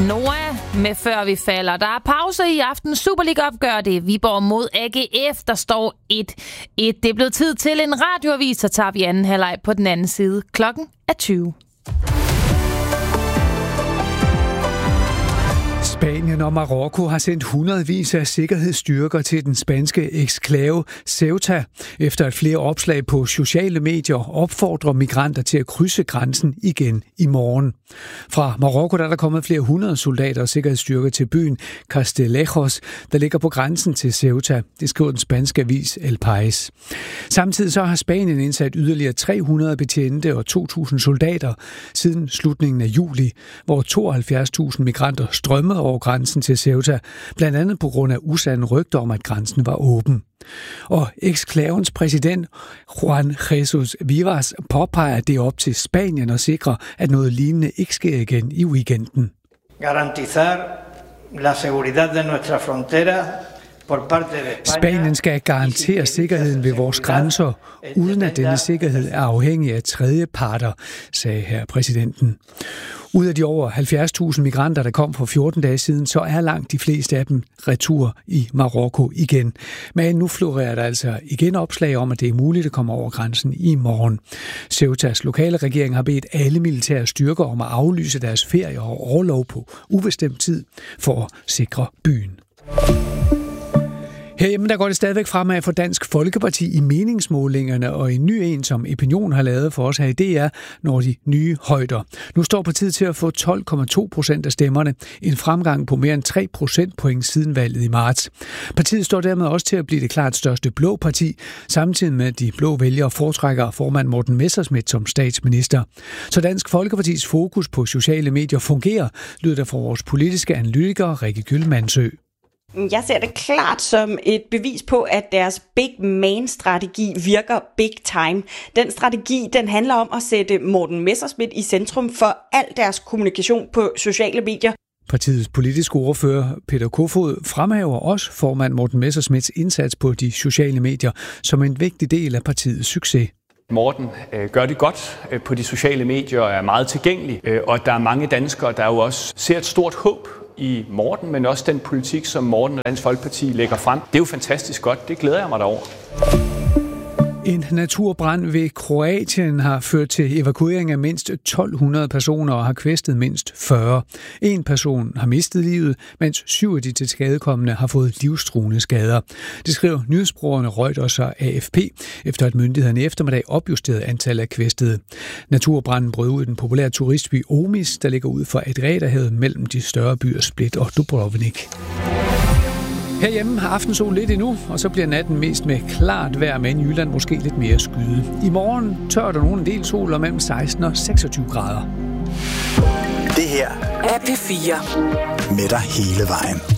Noah med Før vi falder. Der er pause i aften. Superliga-opgør det. Viborg mod AGF. Der står 1-1. Det er blevet tid til en radioavis, så tager vi anden halvleg på den anden side. Klokken er 20. Spanien og Marokko har sendt hundredvis af sikkerhedsstyrker til den spanske eksklave Ceuta, efter at flere opslag på sociale medier opfordrer migranter til at krydse grænsen igen i morgen. Fra Marokko der er der kommet flere hundrede soldater og sikkerhedsstyrker til byen Castillejos, der ligger på grænsen til Ceuta. Det skriver den spanske avis El País. Samtidig så har Spanien indsat yderligere 300 betjente og 2.000 soldater siden slutningen af juli, hvor 72.000 migranter strømmede over grænsen til Ceuta, blandt andet på grund af usande rygter om, at grænsen var åben. Og eksklavens præsident Juan Jesus Vivas påpeger, at det er op til Spanien at sikre, at noget lignende ikke sker igen i weekenden. Garantizar la seguridad de nuestra frontera. Spanien skal garantere sikkerheden ved vores grænser, uden at denne sikkerhed er afhængig af tredjeparter, sagde her præsidenten. Ud af de over 70.000 migranter, der kom for 14 dage siden, så er langt de fleste af dem retur i Marokko igen. Men nu florerer der altså igen opslag om, at det er muligt at komme over grænsen i morgen. Ceutas lokale regering har bedt alle militære styrker om at aflyse deres ferie og orlov på ubestemt tid for at sikre byen. Herhjemme der går det stadigvæk fremad for Dansk Folkeparti i meningsmålingerne, og en ny en, som Opinion har lavet for os her i DR, når de nye højder. Nu står partiet til at få 12,2% af stemmerne, en fremgang på mere end 3 procentpoint siden valget i marts. Partiet står dermed også til at blive det klart største blå parti, samtidig med at de blå vælgere foretrækker formand Morten Messerschmidt som statsminister. Så Dansk Folkepartis fokus på sociale medier fungerer, lyder der fra vores politiske analytiker Rikke Gyldmannsø. Jeg ser det klart som et bevis på, at deres Big Man-strategi virker big time. Den strategi, den handler om at sætte Morten Messerschmidt i centrum for al deres kommunikation på sociale medier. Partiets politiske ordfører Peter Kofod fremhæver også formand Morten Messerschmidts indsats på de sociale medier som en vigtig del af partiets succes. Morten gør det godt på de sociale medier og er meget tilgængelig, og der er mange danskere, der jo også ser et stort håb i Morten, men også den politik, som Morten og Dansk Folkeparti lægger frem. Det er jo fantastisk godt. Det glæder jeg mig derover. En naturbrand ved Kroatien har ført til evakuering af mindst 1.200 personer og har kvæstet mindst 40. En person har mistet livet, mens 7 af de tilskadekomne har fået livstruende skader. Det skriver nyhedsbrugerne Reuters og AFP, efter at myndighederne i eftermiddag opjusterede antallet af kvæstede. Naturbranden brød ud i den populære turistby Omis, der ligger ud for Adriaterhavet mellem de større byer Split og Dubrovnik. Herhjemme har aftensol lidt endnu, og så bliver natten mest med klart vejr, men i Jylland måske lidt mere skyde. I morgen tør der nogen en del sol og mellem 16 og 26 grader. Det her er P4 med dig hele vejen.